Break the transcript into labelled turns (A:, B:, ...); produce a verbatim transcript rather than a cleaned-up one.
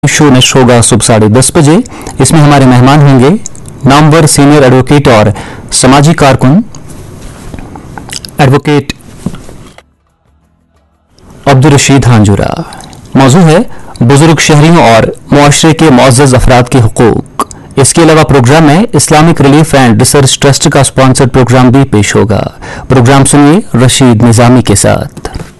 A: Show नश्र होगा सुबह साढ़े दस बजे। इसमें हमारे मेहमान होंगे नामवर सीनियर एडवोकेट और समाजी कारकुन एडवोकेट अब्दुल रशीद हांजुरा। मौजू है बुजुर्ग शहरियों और मुआशरे के मुअज़्ज़ज़ अफराद के हुकूक। इसके अलावा प्रोग्राम में Islamic relief and research trust का स्पॉन्सर्ड प्रोग्राम भी पेश होगा। प्रोग्राम सुनिए रशीद निजामी के साथ।